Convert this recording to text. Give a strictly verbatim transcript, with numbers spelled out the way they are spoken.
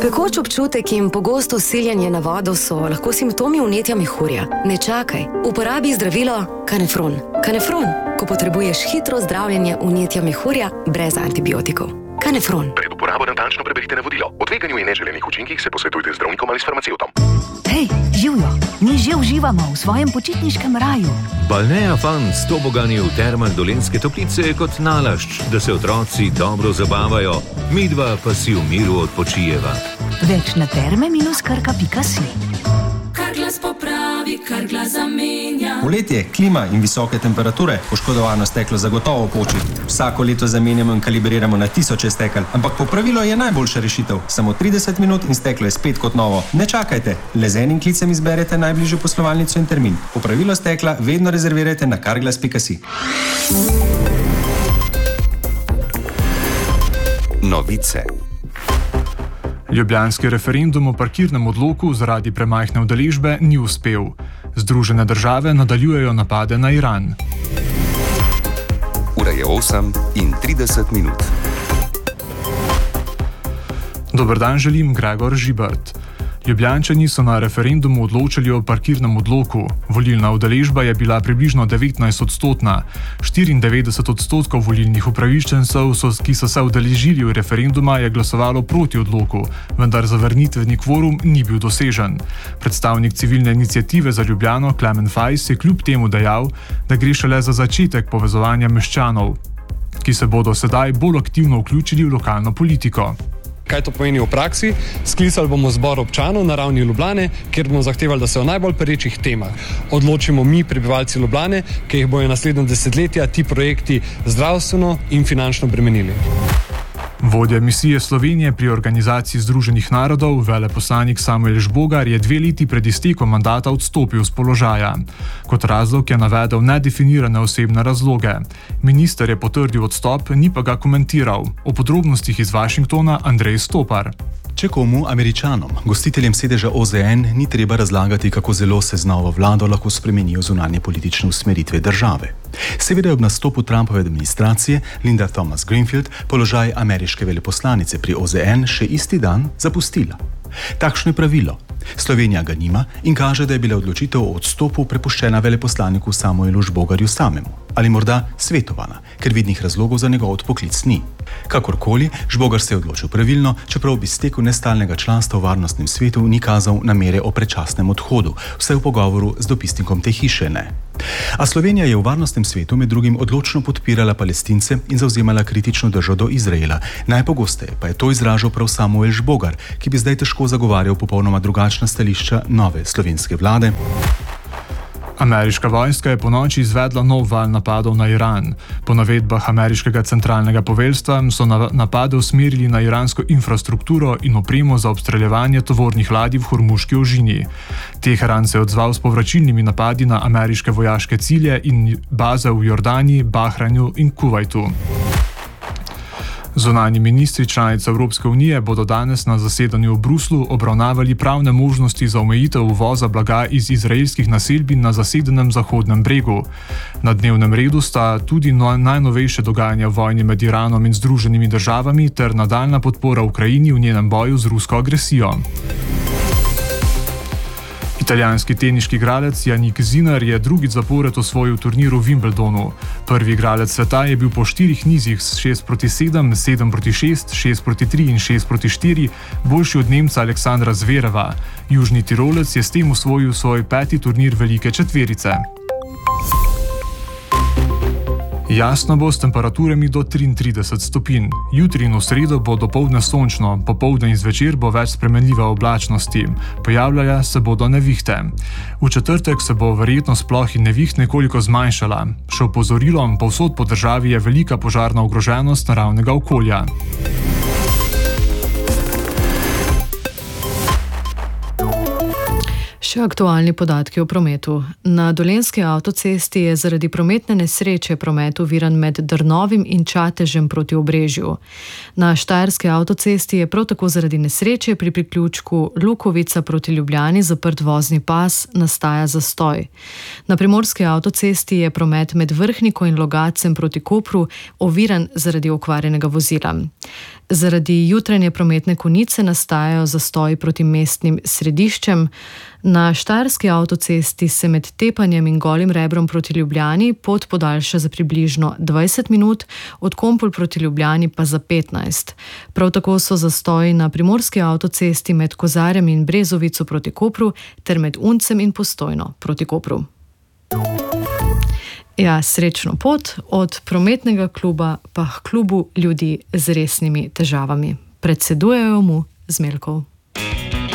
Pekoč občutek in pogosto siljenje na vodo so lahko simptomi vnetja mehurja. Ne čakaj, uporabi zdravilo Kanefron. Kanefron, ko potrebuješ hitro zdravljenje vnetja mehurja brez antibiotikov. Kanefron. Pred uporabo natančno preberite navodilo. O tveganju in neželenih učinkih se posvetujte z zdravnikom ali s farmacevtom. Hej, živijo! Mi že uživamo v svojem počitniškem raju. Balnea Fun s tobogani v termah Dolenjske Toplice je kot nalašč, da se otroci dobro zabavajo, midva pa si v miru odpočijeva. Več na terme minus krka pika si. Karglas popravi, Karglas zamenja. Poletje, klima in visoke temperature, poškodovano steklo zagotovo poči. Vsako leto zamenjamo in kalibriramo na tisoče stekel, ampak popravilo je najboljša rešitev. Samo trideset minut in steklo je spet kot novo. Ne čakajte, le z enim klicem izberete najbližjo poslovalnico in termin. Popravilo stekla vedno rezervirajte na karglas pika si. Novice. Ljubljanski referendum o parkirnem odloku zaradi premajhne udeležbe ni uspel. Združene države nadaljujejo napade na Iran. Ura je osem in trideset minut. Dober dan želim, Gregor Žibert. Ljubljančani so na referendumu odločili o parkirnem odloku. Volilna udeležba je bila približno devetnajst odstotna. štiriindevetdeset odstotkov volilnih upravičencev, ki so se udeležili v referenduma, je glasovalo proti odloku, vendar zavrnitveni kvorum ni bil dosežen. Predstavnik civilne iniciative za Ljubljano, Klemen Fajs, je kljub temu dejal, da gre šele za začetek povezovanja meščanov, ki se bodo sedaj bolj aktivno vključili v lokalno politiko. Kaj to pomeni v praksi? Sklicali bomo zbor občanov na ravni Ljubljane, kjer bomo zahtevali, da se o najbolj perečih temah odločimo mi, prebivalci Ljubljane, ki jih bojo naslednja desetletja ti projekti zdravstveno in finančno bremenili. Vodja misije Slovenije pri Organizaciji združenih narodov, veleposlanik Samuel Žbogar, je dve leti pred iztekom mandata odstopil z položaja. Kot razlog je navedel nedefinirane osebne razloge. Minister je potrdil odstop, ni pa ga komentiral. O podrobnostih iz Washingtona Andrej Stopar. Če komu, Američanom, gostiteljem sedeža O Z N, ni treba razlagati, kako zelo se z novo vlado lahko spremenijo zunanje politične usmeritve države. Seveda je ob nastopu Trumpove administracije Linda Thomas Greenfield položaj ameriške veleposlanice pri O Z N še isti dan zapustila. Takšno je pravilo. Slovenija ga nima in kaže, da je bila odločitev o odstopu prepuščena veleposlaniku Samuelu Žbogarju samemu. Ali morda svetovana, ker vidnih razlogov za njegov odpoklic ni. Kakorkoli, Žbogar se je odločil pravilno, čeprav bi steku nestalnega članstva v varnostnem svetu ni kazal namere o predčasnem odhodu, vse v pogovoru z dopisnikom te hiše ne. A Slovenija je v varnostnem svetu med drugim odločno podpirala Palestince in zavzemala kritično držo do Izraela. Najpogosteje pa je to izražal prav Samuel Žbogar, ki bi zdaj težko zagovarjal popolnoma drugačna stališča nove slovenske vlade. Ameriška vojska je ponoči izvedla nov val napadov na Iran. Po navedbah ameriškega centralnega poveljstva so napade usmerili na iransko infrastrukturo in opremo za obstreljevanje tovornih ladij v Hormuški ožini. Teheran se je odzval s povračilnimi napadi na ameriške vojaške cilje in baze v Jordani, Bahrajnu in Kuvajtu. Zunanji ministri članic Evropske unije bodo danes na zasedanju v Bruslu obravnavali pravne možnosti za omejitev uvoza blaga iz izraelskih naselbin na zasedenem Zahodnem bregu. Na dnevnem redu sta tudi najnovejše dogajanje v vojni med Iranom in Združenimi državami ter nadaljna podpora Ukrajini v njenem boju z rusko agresijo. Italijanski teniški igralec Jannik Sinner je drugič zapored osvojil turnir v Wimbledonu. Prvi igralec sveta je bil po štirih nizih s šest proti sedem, sedem proti šest, šest proti tri in šest proti štiri boljši od Nemca Aleksandra Zvereva. Južni Tirolec je s tem osvojil svoj peti turnir velike četverice. Jasno bo s temperaturami do triintrideset stopinj. Jutri in v sredo bo dopoldne sončno, popoldne in zvečer bo več spremenljive oblačnosti. Pojavljale se bodo nevihte. V četrtek se bo verjetnost ploh in neviht nekoliko zmanjšala. Še opozorilom, povsod po državi je velika požarna ogroženost naravnega okolja. Še aktualni podatki o prometu. Na Dolenjski avtocesti je zaradi prometne nesreče promet oviran med Drnovim in Čatežem proti Obrežju. Na Štajerski avtocesti je prav tako zaradi nesreče pri priključku Lukovica proti Ljubljani zaprt vozni pas, nastaja zastoj. Na Primorski avtocesti je promet med Vrhniko in Logacem proti Kopru oviran zaradi okvarjenega vozila. Zaradi jutranje prometne konice nastajajo zastoji proti mestnim središčem. Na Štajerski avtocesti se med Tepanjem in Golim Rebrom proti Ljubljani pot podaljša za približno dvajset minut, od Kompol proti Ljubljani pa za petnajst. Prav tako so zastoji na Primorski avtocesti med Kozarjem in Brezovico proti Kopru ter med Uncem in Postojno proti Kopru. Ja, srečno pot od prometnega kluba pa k klubu ljudi z resnimi težavami. Predsedujejo mu Zmelkov.